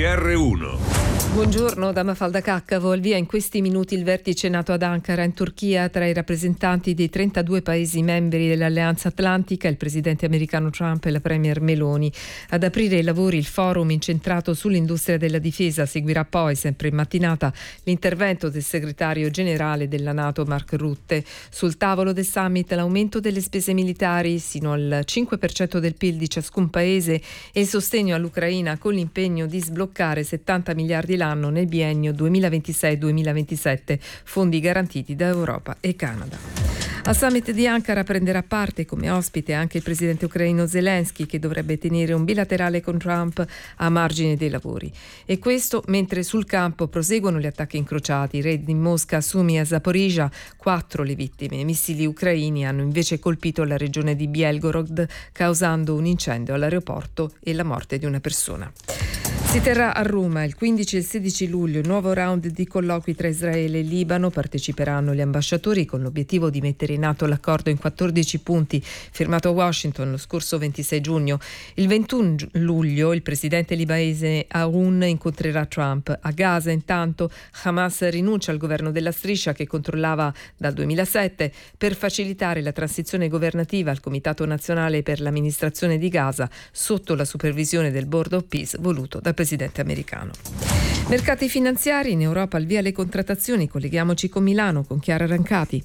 GR1. Buongiorno da Mafalda Caccavo. Al via in questi minuti il vertice nato ad Ankara in Turchia tra i rappresentanti dei 32 paesi membri dell'Alleanza Atlantica, il presidente americano Trump e la premier Meloni. Ad aprire i lavori il forum incentrato sull'industria della difesa. Seguirà poi, sempre in mattinata, l'intervento del segretario generale della NATO Mark Rutte. Sul tavolo del summit l'aumento delle spese militari sino al 5% del PIL di ciascun paese e il sostegno all'Ucraina con l'impegno di sbloccare 70 miliardi l'anno nel biennio 2026-2027, fondi garantiti da Europa e Canada. Al summit di Ankara prenderà parte come ospite anche il presidente ucraino Zelensky, che dovrebbe tenere un bilaterale con Trump a margine dei lavori. E questo mentre sul campo proseguono gli attacchi incrociati. Raid in Mosca, Sumi e Zaporizhzhia, 4 le vittime. I missili ucraini hanno invece colpito la regione di Belgorod, causando un incendio all'aeroporto e la morte di una persona. Si terrà a Roma il 15 e il 16 luglio il nuovo round di colloqui tra Israele e Libano. Parteciperanno gli ambasciatori con l'obiettivo di mettere in atto l'accordo in 14 punti firmato a Washington lo scorso 26 giugno. Il 21 luglio il presidente libanese Aoun incontrerà Trump. A Gaza intanto Hamas rinuncia al governo della striscia che controllava dal 2007 per facilitare la transizione governativa al Comitato Nazionale per l'amministrazione di Gaza sotto la supervisione del Board of Peace voluto dal presidente americano. Mercati finanziari, in Europa al via le contrattazioni. Colleghiamoci con Milano con Chiara Rancati.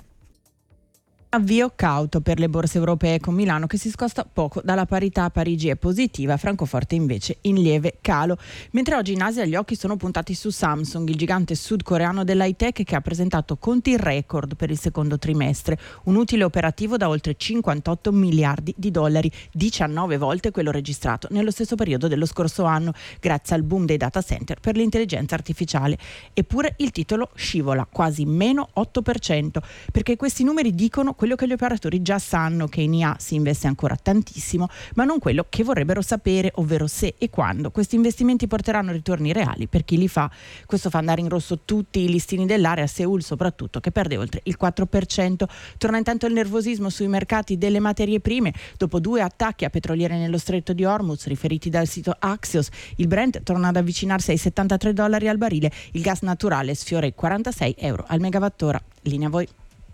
Avvio cauto per le borse europee, con Milano che si scosta poco dalla parità. Parigi è positiva, Francoforte invece in lieve calo. Mentre oggi in Asia gli occhi sono puntati su Samsung, il gigante sudcoreano dell'high tech, che ha presentato conti record per il secondo trimestre, un utile operativo da oltre 58 miliardi di dollari, 19 volte quello registrato nello stesso periodo dello scorso anno, grazie al boom dei data center per l'intelligenza artificiale. Eppure il titolo scivola quasi meno 8%, perché questi numeri dicono quello che gli operatori già sanno, che in IA si investe ancora tantissimo, ma non quello che vorrebbero sapere, ovvero se e quando questi investimenti porteranno ritorni reali per chi li fa. Questo fa andare in rosso tutti i listini dell'area, Seoul soprattutto, che perde oltre il 4%. Torna intanto il nervosismo sui mercati delle materie prime. Dopo 2 attacchi a petroliere nello stretto di Hormuz riferiti dal sito Axios, il Brent torna ad avvicinarsi ai $73 al barile, il gas naturale sfiora i €46 al megawattora. Linea a voi.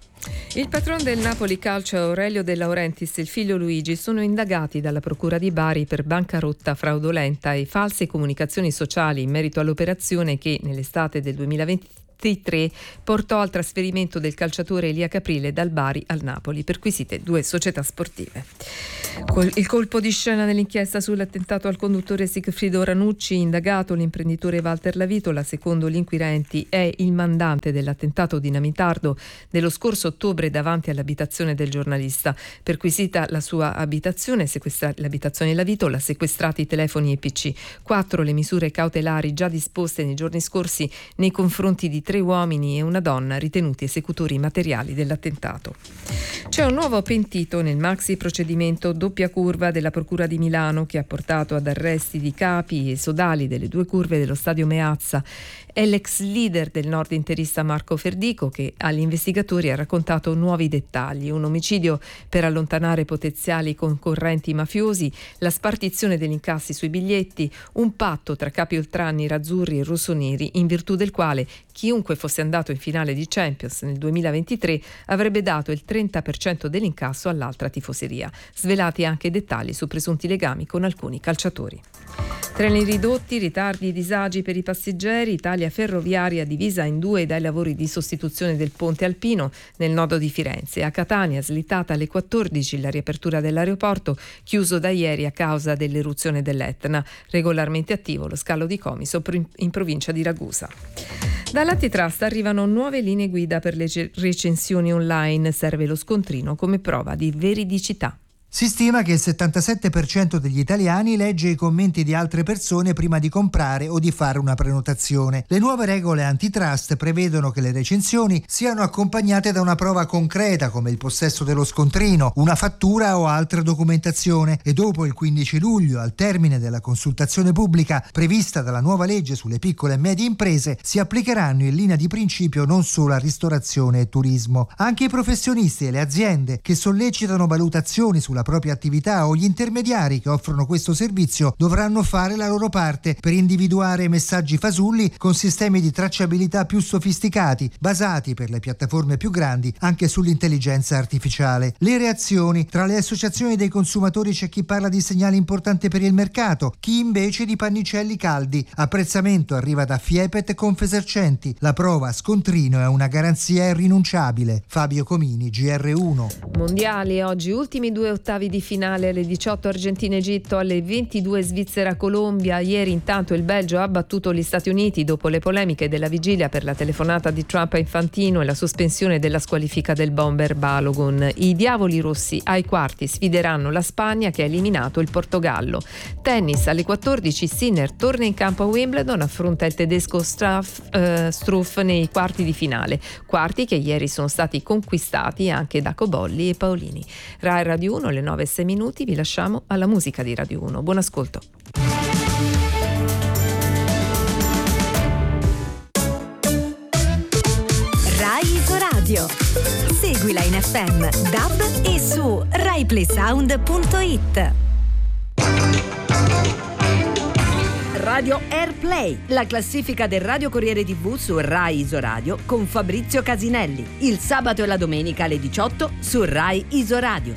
Il patron del Napoli Calcio, Aurelio De Laurentiis, e il figlio Luigi sono indagati dalla Procura di Bari per bancarotta fraudolenta e false comunicazioni sociali in merito all'operazione che nell'estate del 2023 portò al trasferimento del calciatore Elia Caprile dal Bari al Napoli, perquisite 2 società sportive. Il colpo di scena nell'inchiesta sull'attentato al conduttore Sigfrido Ranucci, indagato l'imprenditore Walter Lavitola. Secondo gli inquirenti è il mandante dell'attentato dinamitardo dello scorso ottobre davanti all'abitazione del giornalista. Perquisita la sua abitazione, l'abitazione Lavitola, sequestrati i telefoni e PC. 4 le misure cautelari già disposte nei giorni scorsi nei confronti di 3 uomini e una donna ritenuti esecutori materiali dell'attentato. C'è un nuovo pentito nel maxi procedimento doppia curva della Procura di Milano, che ha portato ad arresti di capi e sodali delle 2 curve dello stadio Meazza. È l'ex leader del nord interista Marco Ferdico, che agli investigatori ha raccontato nuovi dettagli: un omicidio per allontanare potenziali concorrenti mafiosi, la spartizione degli incassi sui biglietti, un patto tra capi oltranni razzurri e rossoneri in virtù del quale chiunque fosse andato in finale di Champions nel 2023 avrebbe dato il 30% dell'incasso all'altra tifoseria. Svelati anche dettagli su presunti legami con alcuni calciatori. Treni ridotti, ritardi e disagi per i passeggeri. Italia Ferroviaria divisa in 2 dai lavori di sostituzione del ponte alpino nel nodo di Firenze. A Catania slittata alle 14 la riapertura dell'aeroporto, chiuso da ieri a causa dell'eruzione dell'Etna. Regolarmente attivo lo scalo di Comiso in provincia di Ragusa. Dall'Antitrust arrivano nuove linee guida per le recensioni online. Serve lo scontrino come prova di veridicità. Si stima che il 77% degli italiani legge i commenti di altre persone prima di comprare o di fare una prenotazione. Le nuove regole antitrust prevedono che le recensioni siano accompagnate da una prova concreta, come il possesso dello scontrino, una fattura o altra documentazione, e dopo il 15 luglio, al termine della consultazione pubblica prevista dalla nuova legge sulle piccole e medie imprese, si applicheranno in linea di principio non solo a ristorazione e turismo. Anche i professionisti e le aziende che sollecitano valutazioni sulla propria attività o gli intermediari che offrono questo servizio dovranno fare la loro parte per individuare messaggi fasulli con sistemi di tracciabilità più sofisticati, basati per le piattaforme più grandi anche sull'intelligenza artificiale. Le reazioni: tra le associazioni dei consumatori c'è chi parla di segnale importante per il mercato, chi invece di pannicelli caldi. Apprezzamento arriva da Fiepet e Confesercenti. La prova a scontrino è una garanzia irrinunciabile. Fabio Comini, GR1. Mondiali oggi, ultimi 2 ottavi di finale, alle 18 Argentina-Egitto, alle 22 Svizzera-Colombia. Ieri intanto il Belgio ha battuto gli Stati Uniti dopo le polemiche della vigilia per la telefonata di Trump a Infantino e la sospensione della squalifica del bomber Balogun. I diavoli rossi ai quarti sfideranno la Spagna che ha eliminato il Portogallo. Tennis alle 14, Sinner torna in campo a Wimbledon, affronta il tedesco Struff nei quarti di finale. Quarti che ieri sono stati conquistati anche da Cobolli e Paolini. Rai Radio 1, le 9:06, vi lasciamo alla musica di Radio 1. Buon ascolto. Rai Isoradio. Seguila in FM, DAB e su RaiPlaySound.it. Radio Airplay, la classifica del Radio Corriere TV su Rai Isoradio con Fabrizio Casinelli. Il sabato e la domenica alle 18 su Rai Isoradio.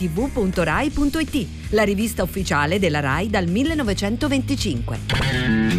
radiocorrieretv.rai.it, la rivista ufficiale della Rai dal 1925.